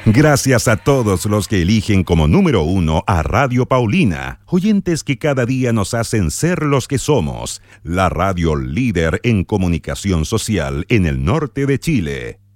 Gracias a todos los que eligen como número 1 a Radio Paulina, oyentes que cada día nos hacen ser los que somos, la radio líder en comunicación social en el norte de Chile.